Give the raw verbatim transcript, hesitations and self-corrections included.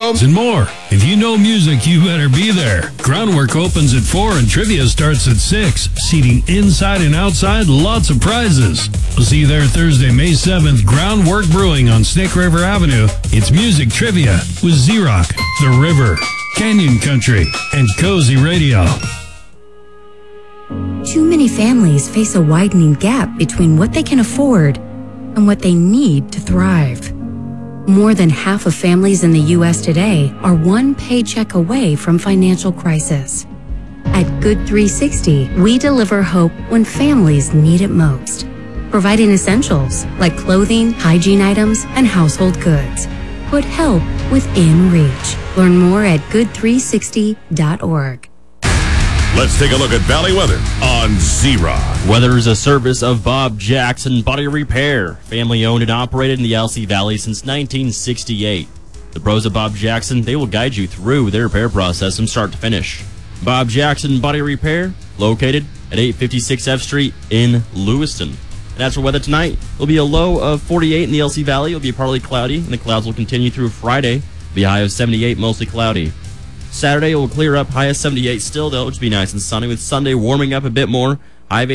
com. And more. If you know music, you better be there. Groundwork opens at four and trivia starts at six. Seating inside and outside, lots of prizes. We'll see you there Thursday, May seventh, Groundwork Brewing on Snake River Avenue. It's music trivia with Z-Rock, The River, Canyon Country, and Cozy Radio. Too many families face a widening gap between what they can afford and what they need to thrive. More than half of families in the U S today are one paycheck away from financial crisis. At Good three sixty, we deliver hope when families need it most, providing essentials like clothing, hygiene items, and household goods. Put help within reach. Learn more at good three sixty dot org. Let's take a look at Valley weather on Z-Rock. Weather is a service of Bob Jackson Body Repair, family owned and operated in the L C Valley since nineteen sixty-eight. The pros of Bob Jackson, they will guide you through their repair process from start to finish. Bob Jackson Body Repair, located at eight fifty-six F Street in Lewiston. And as for weather tonight, it'll be a low of forty-eight in the L C Valley. It'll be partly cloudy, and the clouds will continue through Friday. It'll be a high of seventy-eight, mostly cloudy. Saturday it will clear up, high of seventy-eight still, though, which will be nice and sunny, with Sunday warming up a bit more, high of